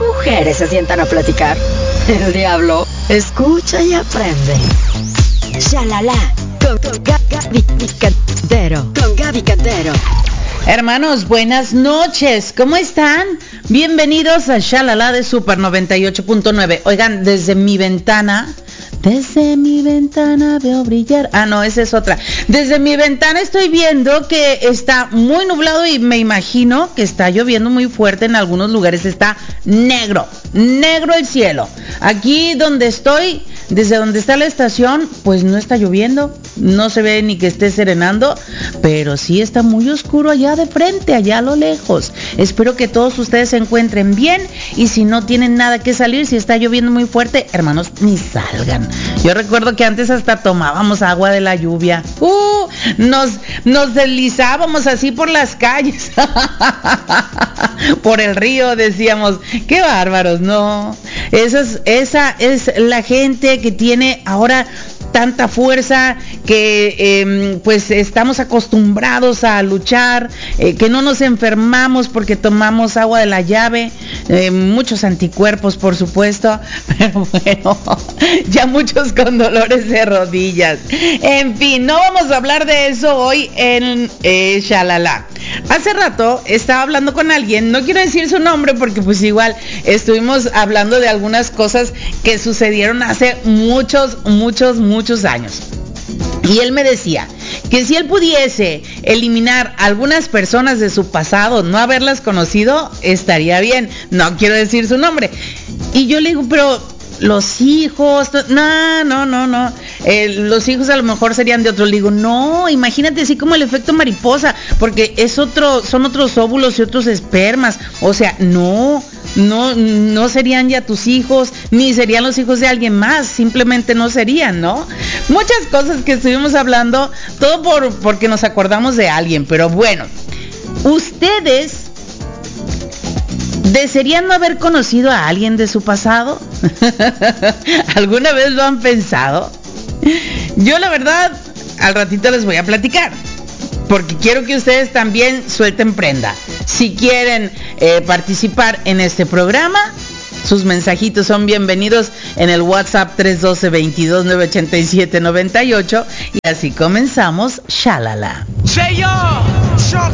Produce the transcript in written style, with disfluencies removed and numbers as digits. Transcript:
mujeres se sientan a platicar. El diablo escucha y aprende. Shalala con Gaby Cantero. Con Gaby Cantero. Hermanos, buenas noches. ¿Cómo están? Bienvenidos a Shalala de Super 98.9. Oigan, desde mi ventana veo brillar. Ah, no, esa es otra. Desde mi ventana estoy viendo que está muy nublado y me imagino que está lloviendo muy fuerte en algunos lugares. Está negro el cielo. Aquí donde estoy, desde donde está la estación, pues no está lloviendo. No se ve ni que esté serenando, pero sí está muy oscuro allá de frente, allá a lo lejos. Espero que todos ustedes se encuentren bien y si no tienen nada que salir, si está lloviendo muy fuerte, hermanos, ni salgan. Yo recuerdo que antes hasta tomábamos agua de la lluvia. Nos deslizábamos así por las calles. Por el río decíamos, qué bárbaros, no. Esa es la gente que tiene ahora tanta fuerza, que pues estamos acostumbrados a luchar, que no nos enfermamos porque tomamos agua de la llave, muchos anticuerpos por supuesto, pero bueno, ya muchos con dolores de rodillas. En fin, no vamos a hablar de eso hoy en Shalala. Hace rato estaba hablando con alguien, no quiero decir su nombre porque pues igual estuvimos hablando de algunas cosas que sucedieron hace muchos años. Y él me decía que si él pudiese eliminar algunas personas de su pasado, no haberlas conocido, estaría bien. No quiero decir su nombre. Y yo le digo, pero los hijos, no. Los hijos a lo mejor serían de otro. Le digo, no, imagínate así como el efecto mariposa, porque son otros óvulos y otros espermas. O sea, no serían ya tus hijos, ni serían los hijos de alguien más, simplemente no serían, ¿no? Muchas cosas que estuvimos hablando, todo porque nos acordamos de alguien, pero bueno, ustedes ¿desearían no haber conocido a alguien de su pasado? ¿Alguna vez lo han pensado? Yo la verdad, al ratito les voy a platicar, porque quiero que ustedes también suelten prenda. Si quieren participar en este programa, sus mensajitos son bienvenidos en el WhatsApp 312-22-987-98 y así comenzamos Shalala.